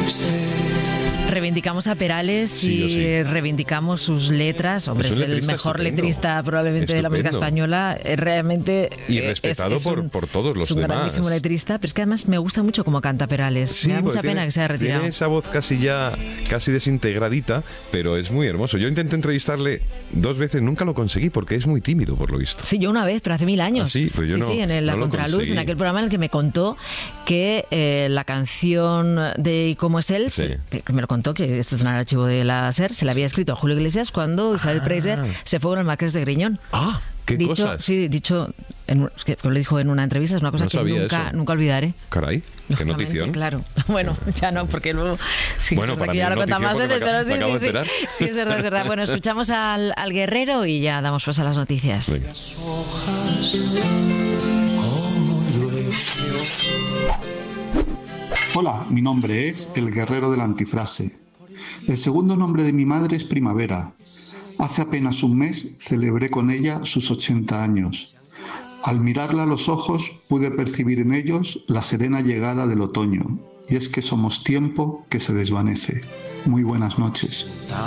Reivindicamos a Perales Sí, y sí. reivindicamos sus letras. Hombre, Es es un el letrista mejor estupendo. letrista probablemente de la música Estupendo. española. Es realmente... Y respetado por todos los es un demás. grandísimo letrista, pero es que además me gusta mucho cómo canta Perales. Sí, me da mucha porque pena que se haya retirado. Tiene esa voz casi desintegradita, pero es muy hermoso. Yo intenté entrevistarle 2 veces, nunca lo conseguí porque es muy tímido, por lo visto. Sí, yo una vez, pero hace 1000 años. ¿Ah, sí? Pues yo no- sí, en La no lo Contraluz, conseguí. en aquel programa en el que me contó que la canción de ¿Y cómo es él? Sí. Que me lo contó, que esto es en el archivo de la SER, se la había escrito a Julio Iglesias cuando Isabel Preisler se fue con el Marqués de Griñón. ¡Ah! ¡Qué dicho, cosas! Sí, dicho, es que lo dijo en una entrevista, es una cosa No que sabía nunca, eso. nunca olvidaré. Caray, qué Lógicamente, notición. Claro. Bueno, ya no, porque luego... Sí, Bueno, es verdad para que mí ya es lo contamos más notición veces, porque me pero acabo sí, de enterar. sí, es verdad, es verdad. Bueno, escuchamos al guerrero y ya damos paso a las noticias. Venga. Hola, mi nombre es El Guerrero de la Antifrase. El segundo nombre de mi madre es Primavera. Hace apenas un mes celebré con ella sus 80 años. Al mirarla a los ojos pude percibir en ellos la serena llegada del otoño. Y es que somos tiempo que se desvanece. Muy buenas noches.